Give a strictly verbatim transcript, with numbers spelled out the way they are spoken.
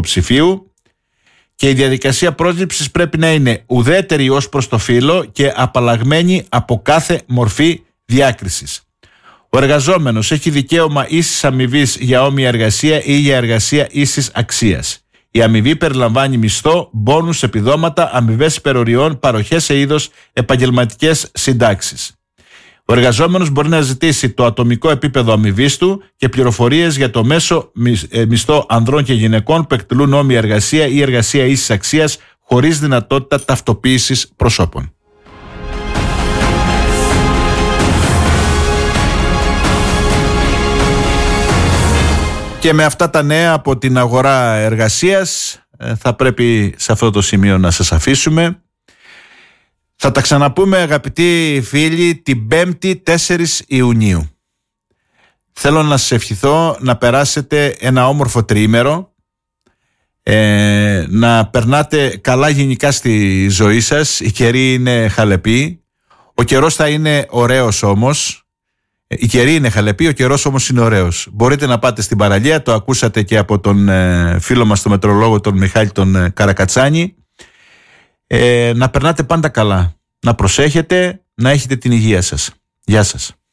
υποψηφίου και η διαδικασία πρόσληψης πρέπει να είναι ουδέτερη ως προς το φύλο και απαλλαγμένη από κάθε μορφή διάκρισης. Ο εργαζόμενος έχει δικαίωμα ίσης αμοιβής για όμοια εργασία ή για εργασία ίσης αξίας. Η αμοιβή περιλαμβάνει μισθό, μπόνους, επιδόματα, αμοιβές υπεροριών, παροχές σε είδος, επαγγελματικές συντάξεις. Ο εργαζόμενος μπορεί να ζητήσει το ατομικό επίπεδο αμοιβής του και πληροφορίες για το μέσο μισθό ανδρών και γυναικών που εκτελούν όμοια εργασία ή εργασία ίσης αξίας χωρίς δυνατότητα ταυτοποίησης προσώπων. Και με αυτά τα νέα από την αγορά εργασίας θα πρέπει σε αυτό το σημείο να σας αφήσουμε. Θα τα ξαναπούμε, αγαπητοί φίλοι, την Πέμπτη τέσσερις Ιουνίου. Θέλω να σας ευχηθώ να περάσετε ένα όμορφο τριήμερο, ε, να περνάτε καλά γενικά στη ζωή σας. Η καιρή είναι χαλεπή, ο καιρός θα είναι ωραίος όμως. Η καιρή είναι χαλεπή, ο καιρός όμως είναι ωραίος. Μπορείτε να πάτε στην παραλία, το ακούσατε και από τον ε, φίλο μας τον μετεωρολόγο τον Μιχάλη τον ε, Καρακατσάνη. Ε, να περνάτε πάντα καλά, να προσέχετε, να έχετε την υγεία σας. Γεια σας.